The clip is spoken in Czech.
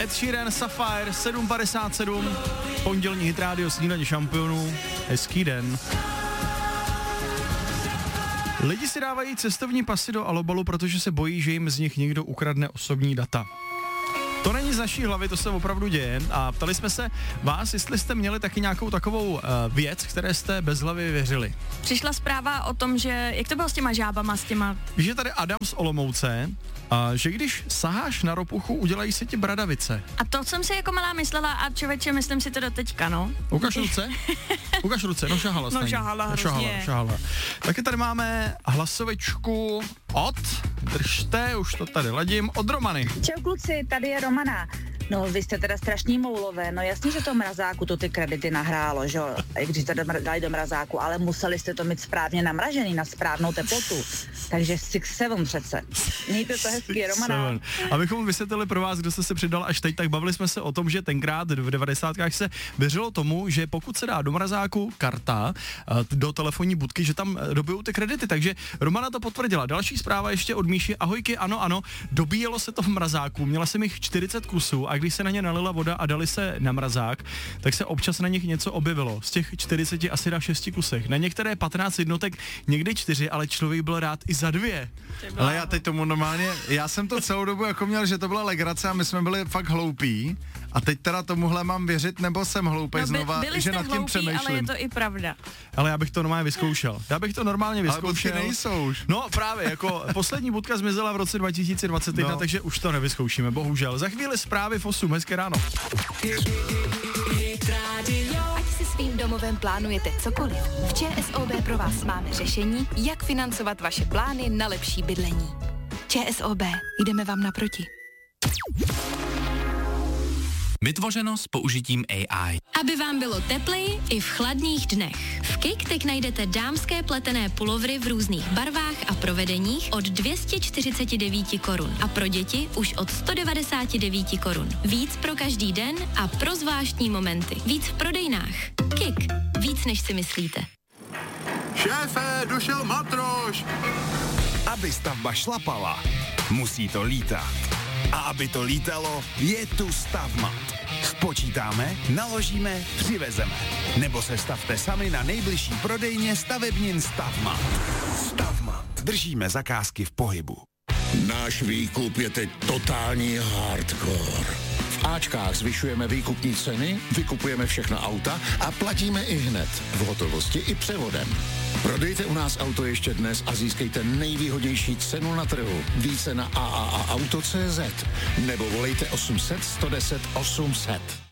Ed Sheeran, Sapphire, 7:57, pondělní hit rádio Snídaně šampionů, hezký den. Lidi si dávají cestovní pasy do alobalu, protože se bojí, že jim z nich někdo ukradne osobní data. To není z naší hlavy, to se opravdu děje a ptali jsme se vás, jestli jste měli taky nějakou takovou věc, které jste bez hlavy věřili. Přišla zpráva o tom, že jak to bylo s těma žábama, s těma... Víš, že tady Adam z Olomouce, že když saháš na ropuchu, udělají se ti bradavice. A to jsem si jako malá myslela a člověče, myslím si to do teďka, no. Ukaž ruce? Ukaž ruce, no šahala jsi. No šahala hrozně. Šahala. Taky tady máme hlasovičku od, držte, už to tady ladím, od Romany. Čau kluci, tady je Romana. No, vy jste teda strašný moulové, no jasně, že to mrazáku to ty kredity nahrálo, že jo, když jste dali do mrazáku, ale museli jste to mít správně namražený, na správnou teplotu, takže 6-7 přece. Mějte to hezky, Romana. Abychom vysvětlili pro vás, kdo jste se přidal až teď, tak bavili jsme se o tom, že tenkrát v 90kách se věřilo tomu, že pokud se dá do mrazáku karta do telefonní budky, že tam dobijou ty kredity, takže Romana to potvrdila. Další zpráva ještě od Míši, ahojky, ano, dobíjelo se to v mrazáku, měla jsem jich 40 kusů a když se na ně nalila voda a dali se na mrazák, tak se občas na nich něco objevilo. Z těch 40 asi na 6 kusech. Na některé 15 jednotek, někdy 4, ale člověk byl rád i za 2. Ale já teď tomu normálně, já jsem to celou dobu jako měl, že to byla legrace a my jsme byli fakt hloupí a teď teda tomuhle mám věřit, nebo jsem hloupej znova, že nad tím přemýšlím. Ale je to i pravda. Ale já bych to normálně vyzkoušel. Ale budky nejsou už. No právě, jako poslední budka zmizela v roce 2021, takže už to nevyzkoušíme, bohužel. Za chvíli zprávy v 8, hezké ráno. Ať si svým domovem plánujete cokoliv, v ČSOB pro vás máme řešení, jak financovat vaše plány na lepší bydlení. ČSOB, jdeme vám naproti. Vytvořeno s použitím AI. Aby vám bylo tepleji i v chladných dnech. V KIK teď najdete dámské pletené pulovry v různých barvách a provedeních od 249 korun a pro děti už od 199 korun. Víc pro každý den a pro zvláštní momenty. Víc v prodejnách. KIK. Víc než si myslíte. Šéfe, došel matroš! Aby stavba šlapala, musí to lítat. A aby to lítalo, je tu Stavmat. Spočítáme, naložíme, přivezeme. Nebo se stavte sami na nejbližší prodejně stavebnin Stavmat. Stavmat. Držíme zakázky v pohybu. Náš výkup je teď totální hardcore. V Ačkách zvyšujeme výkupní ceny, vykupujeme všechna auta a platíme i hned. V hotovosti i převodem. Prodejte u nás auto ještě dnes a získejte nejvýhodnější cenu na trhu. Více na AAAauto.cz nebo volejte 800 110 800.